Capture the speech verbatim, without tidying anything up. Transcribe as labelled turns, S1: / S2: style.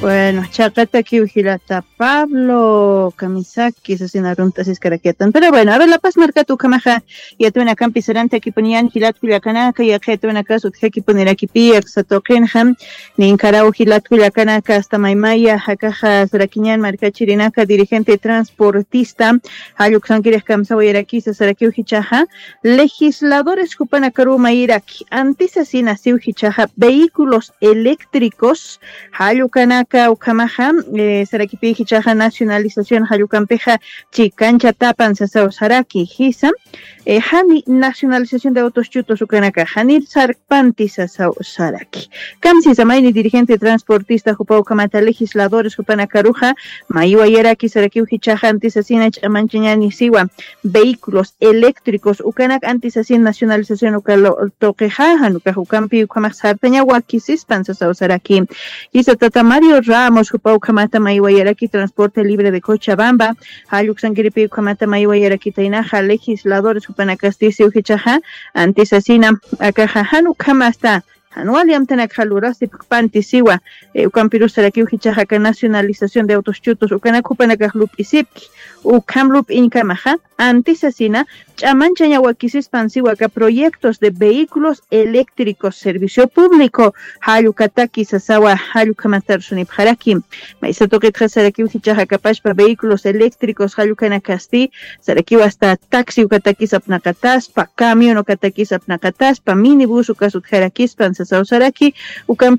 S1: Bueno, Chacataqui, Ujilata, Pablo, Kamisaki, Sasina Runtas, Escaraquetan. Pero bueno, a ver, La Paz marca tu camaja, y a tu una campi serante aquí ponían Gilat Culiacanaca, y a que tu una casa, que poner aquí pia, Xatokenham, ni en Carao Gilat Culiacanaca, hasta Maimaya, Jacaja, Saraquiñán, marca Chirinaca, dirigente transportista, Ayuxan Quires Kamsawairaki, Sasaraki Ujichaja, legisladores Jupanacaru Mairaki, antes así nació Ujichaja, vehículos eléctricos, Hayucanaka, Ukamaja, eh, Sarakipi Hichaja, nacionalización, Hayucampeja, Chicancha Tapan, Sasao Saraki, Hisa, eh, Hani, nacionalización de autos chutos, Ucanaka, Hanir Sarpanti, Sasao Saraki. Kamsi Samaini, dirigente transportista, Jupau Kamata, legisladores, Jupanacaruja, Mayua Yeraki, Saraki Ujichaja, Antisasina, Chamanchañani, Siwa, vehículos eléctricos, Ucanak, Antisasin, nacionalización, Ucalo, Toqueja, Ucajucampi, Ucamak Sartaña, Wakisispan, Sasao Saraki. Tata Mario Ramos, Jupau Kamata Maiwayaraki, transporte libre de Cochabamba, Hayuxangiripi Kamata Maiwayaraki Tainaja, legisladores Jupanacastisi Ujichaja, Antisasina, Akajahanu Kamasta, Anualiam Tanakhalurasi Pantisiwa, Ucampirusaraki Ujichaja, nacionalización de autos chutos, Ucanacupanacajlup Isipki, Ucamlup Incamaja, Antisasina, Chamanchaña Huaquisis Pansihuaca, proyectos de vehículos eléctricos, servicio público, Hayucataki, Sasawa, Hayucamatar Sunipharaki, Maisatoquet Saraki Ujichaja Capachpa, vehículos eléctricos, Hayucanacasti, Saraki hasta taxi Ucataki Sapnacataspa, camión Ucataki Sapnacataspa, minibus Ucasutjarakispan, Sasau Saraki, Ucam